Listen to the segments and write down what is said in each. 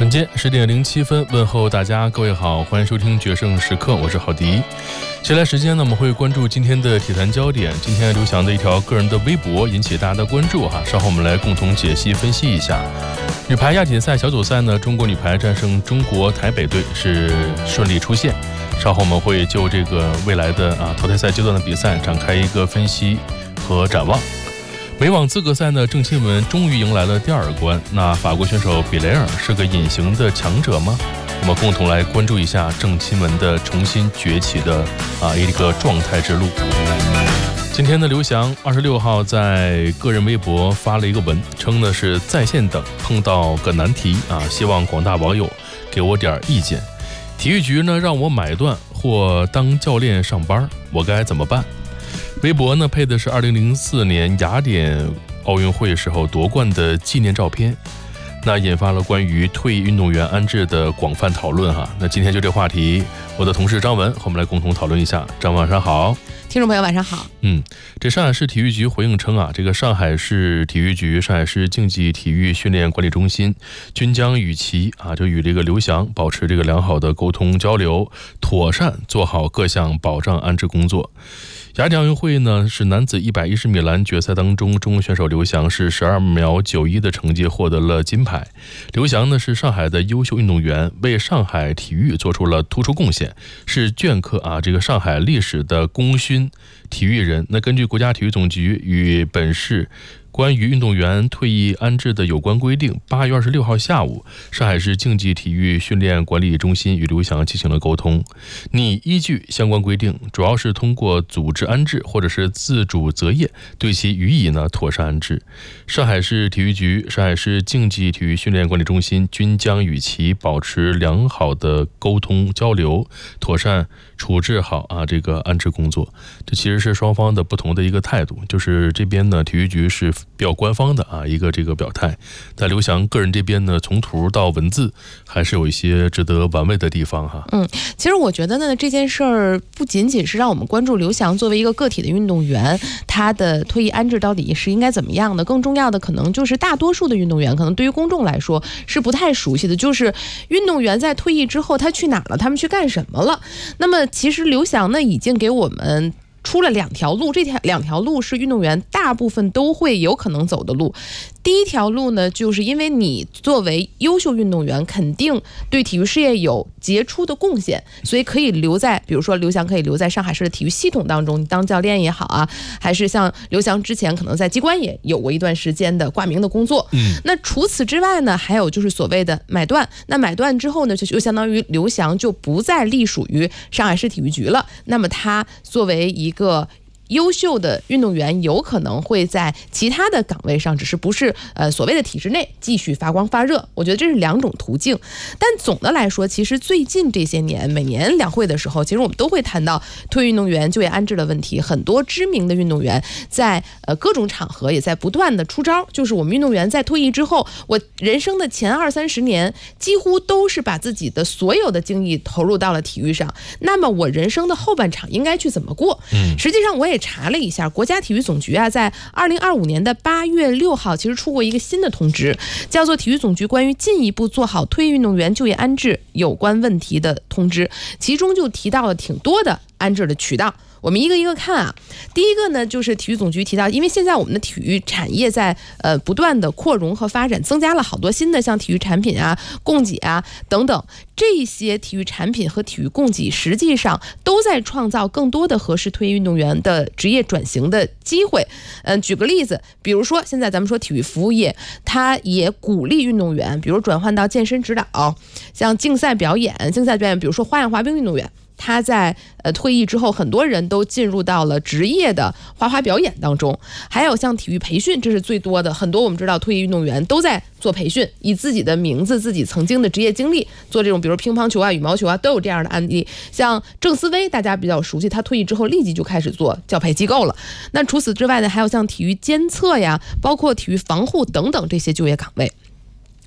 晚间10点07分，问候大家，各位好，欢迎收听决胜时刻，我是郝迪。接下来时间呢，我们会关注今天的体坛焦点。今天刘翔的一条个人的微博引起大家的关注哈，稍后我们来共同解析分析一下。女排亚锦赛小组赛呢，中国女排战胜中国台北队是顺利出线。稍后我们会就这个未来的淘汰赛阶段的比赛展开一个分析和展望。美网资格赛呢，郑钦文终于迎来了第二关。那法国选手比雷尔是个隐形的强者吗？我们共同来关注一下郑钦文的重新崛起的一个状态之路。今天的刘翔26号在个人微博发了一个文，称的是在线等碰到个难题希望广大网友给我点意见。体育局呢让我买断或当教练上班，我该怎么办？微博呢配的是2004年雅典奥运会时候夺冠的纪念照片，那引发了关于退役运动员安置的广泛讨论哈。那今天就这话题，我的同事张文和我们来共同讨论一下。张晚上好。 听众朋友晚上好。 这上海市体育局回应称这个上海市体育局、上海市竞技体育训练管理中心均将与其就与这个刘翔保持这个良好的沟通交流，妥善做好各项保障安置工作。雅典奥运会呢是男子110米栏决赛当中，中国选手刘翔是12秒91的成绩获得了金牌。刘翔呢是上海的优秀运动员，为上海体育做出了突出贡献，是镌刻这个上海历史的功勋体育人。那根据国家体育总局与本市关于运动员退役安置的有关规定，8月26号下午，上海市竞技体育训练管理中心与刘翔进行了沟通。拟依据相关规定，主要是通过组织安置或者是自主择业，对其予以妥善安置。上海市体育局、上海市竞技体育训练管理中心均将与其保持良好的沟通交流，妥善处置好这个安置工作。这其实是双方的不同的一个态度，就是这边呢体育局是比较官方的一个这个表态，但刘翔个人这边呢，从图到文字还是有一些值得玩味的地方哈。 其实我觉得呢，这件事儿不仅仅是让我们关注刘翔作为一个个体的运动员，他的退役安置到底是应该怎么样的，更重要的可能就是大多数的运动员可能对于公众来说是不太熟悉的，就是运动员在退役之后他去哪了，他们去干什么了。那么其实刘翔呢已经给我们出了2条路，这2条路是运动员大部分都会有可能走的路。第一条路呢，就是因为你作为优秀运动员，肯定对体育事业有杰出的贡献，所以可以留在，比如说刘翔可以留在上海市的体育系统当中，你当教练也好还是像刘翔之前可能在机关也有过一段时间的挂名的工作。那除此之外呢，还有就是所谓的买断。那买断之后呢，就相当于刘翔就不再隶属于上海市体育局了。那么他作为一个优秀的运动员，有可能会在其他的岗位上，只是不是所谓的体制内继续发光发热。我觉得这是2种途径。但总的来说，其实最近这些年，每年两会的时候，其实我们都会谈到退役运动员就业安置的问题。很多知名的运动员在各种场合也在不断的出招，就是我们运动员在退役之后，我人生的前20-30年几乎都是把自己的所有的精力投入到了体育上，那么我人生的后半场应该去怎么过？实际上我也查了一下，国家体育总局在2025年的8月6号其实出过一个新的通知，叫做体育总局关于进一步做好退役运动员就业安置有关问题的通知，其中就提到了挺多的安置的渠道。我们一个一个看第一个呢，就是体育总局提到，因为现在我们的体育产业在不断的扩容和发展，增加了好多新的像体育产品供给等等，这些体育产品和体育供给实际上都在创造更多的合适退役运动员的职业转型的机会。举个例子，比如说现在咱们说体育服务业，它也鼓励运动员比如转换到健身指导，像竞赛表演，比如说花样滑冰运动员，他在退役之后，很多人都进入到了职业的滑表演当中。还有像体育培训，这是最多的，很多我们知道退役运动员都在做培训，以自己的名字、自己曾经的职业经历做这种，比如乒乓球羽毛球都有这样的案例。像郑思薇大家比较熟悉，他退役之后立即就开始做教培机构了。那除此之外呢，还有像体育监测包括体育防护等等这些就业岗位。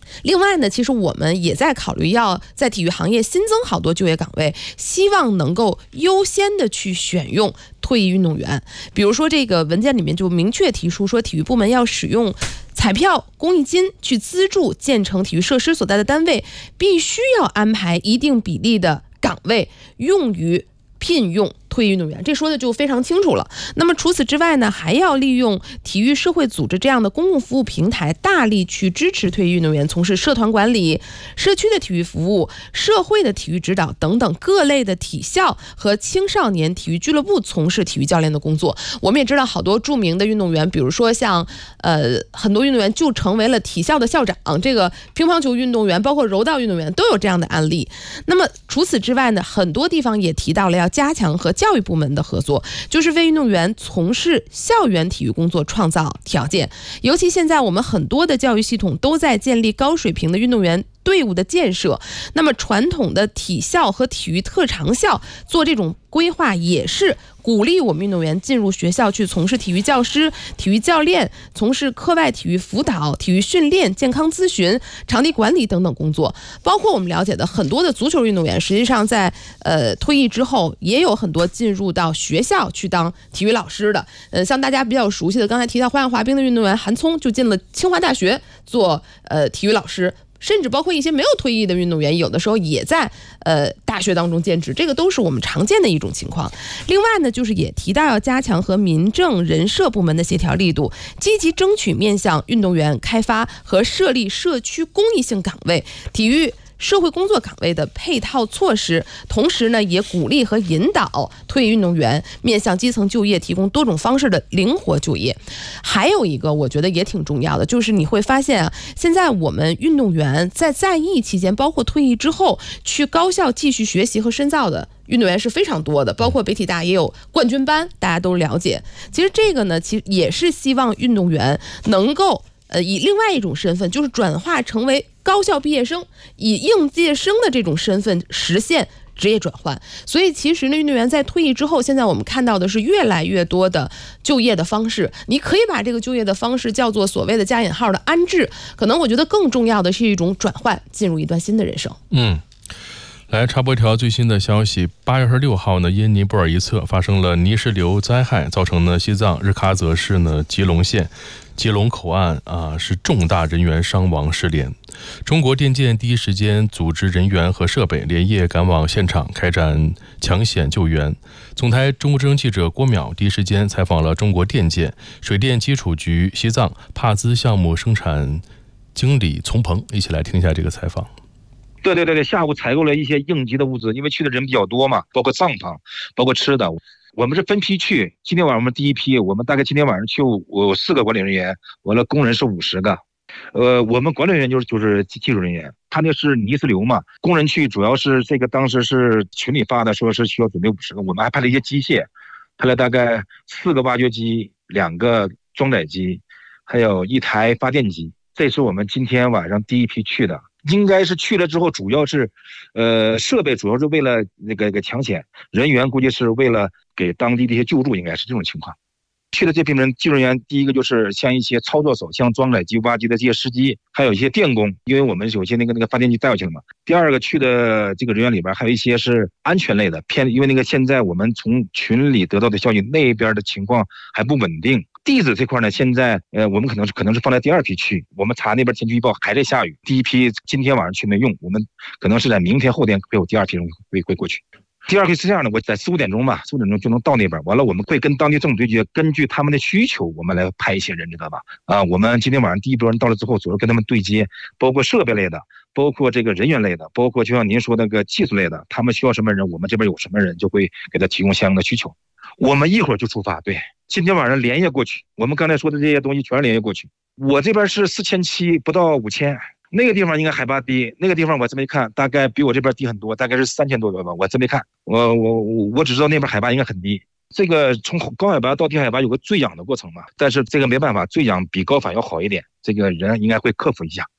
另外呢，其实我们也在考虑要在体育行业新增好多就业岗位，希望能够优先的去选用退役运动员。比如说这个文件里面就明确提出说，体育部门要使用彩票、公益金去资助建成体育设施所在的单位，必须要安排一定比例的岗位用于聘用退役运动员，这说的就非常清楚了。那么除此之外呢，还要利用体育社会组织这样的公共服务平台，大力去支持退役运动员从事社团管理、社区的体育服务、社会的体育指导等等各类的体校和青少年体育俱乐部从事体育教练的工作。我们也知道好多著名的运动员，比如说像很多运动员就成为了体校的校长，这个乒乓球运动员包括柔道运动员都有这样的案例。那么除此之外呢，很多地方也提到了要加强和教育部门的合作，就是为运动员从事校园体育工作创造条件。尤其现在我们很多的教育系统都在建立高水平的运动员队伍的建设，那么传统的体校和体育特长校做这种规划，也是鼓励我们运动员进入学校去从事体育教师、体育教练，从事课外体育辅导、体育训练、健康咨询、场地管理等等工作。包括我们了解的很多的足球运动员，实际上在退役之后，也有很多进入到学校去当体育老师的。像大家比较熟悉的，刚才提到花样滑冰的运动员韩聪就进了清华大学做体育老师。甚至包括一些没有退役的运动员，有的时候也在大学当中兼职，这个都是我们常见的一种情况。另外呢，就是也提到要加强和民政人社部门的协调力度，积极争取面向运动员开发和设立社区公益性岗位、体育社会工作岗位的配套措施，同时呢，也鼓励和引导退役运动员面向基层就业，提供多种方式的灵活就业。还有一个我觉得也挺重要的，就是你会发现啊，现在我们运动员在役期间，包括退役之后去高校继续学习和深造的运动员是非常多的，包括北体大也有冠军班，大家都了解。其实这个呢，其实也是希望运动员能够以另外一种身份，就是转化成为高校毕业生，以应届生的这种身份实现职业转换。所以其实呢，运动员在退役之后，现在我们看到的是越来越多的就业的方式，你可以把这个就业的方式叫做所谓的加引号的安置，可能我觉得更重要的是一种转换，进入一段新的人生。 来插播一条最新的消息，8月26号呢，因尼泊尔一侧发生了泥石流灾害，造成呢西藏日喀则市呢吉隆县吉隆口岸是重大人员伤亡失联。中国电建第一时间组织人员和设备连夜赶往现场开展抢险救援。总台中国之声记者郭淼第一时间采访了中国电建水电基础局西藏帕兹项目生产经理丛鹏，一起来听一下这个采访。 对，下午采购了一些应急的物资，因为去的人比较多嘛，包括帐篷，包括吃的。我们是分批去，今天晚上我们第一批，我们大概今天晚上去4个管理人员，完了工人是50个。我们管理人员就是技术人员，他那是泥石流嘛，工人去主要是这个当时是群里发的，说是需要准备50个，我们还派了一些机械，派了大概4个挖掘机、2个装载机，还有1台发电机。这是我们今天晚上第一批去的。应该是去了之后，主要是，设备主要是为了那个抢险，人员估计是为了给当地的一些救助，应该是这种情况。去的这批人，技术人员第一个就是像一些操作手，像装载机、挖机的这些司机，还有一些电工，因为我们有些那个发电机带过去了嘛。第二个去的这个人员里边，还有一些是安全类的，因为那个现在我们从群里得到的消息，那边的情况还不稳定。地址这块呢，现在我们可能是放在第2批去，我们查那边天气预报还在下雨，第一批今天晚上去没用，我们可能是在明天后天会有第2批人会过去。第2批是这样的，我在4、5点钟吧，4、5点钟就能到那边，完了我们会跟当地政府对接，根据他们的需求，我们来派一些人，知道吧？我们今天晚上第一波人到了之后，主要跟他们对接，包括设备类的，包括这个人员类的，包括就像您说那个技术类的，他们需要什么人，我们这边有什么人，就会给他提供相应的需求。我们一会儿就出发，对，今天晚上连夜过去。我们刚才说的这些东西全是连夜过去。我这边是4700，不到5000。那个地方应该海拔低，那个地方我这么一看，大概比我这边低很多，大概是3000多吧。我这么一看，我只知道那边海拔应该很低。这个从高海拔到低海拔有个坠氧的过程嘛，但是这个没办法，坠氧比高反要好一点，这个人应该会克服一下。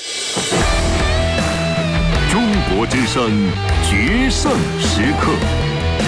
中国之声决胜时刻。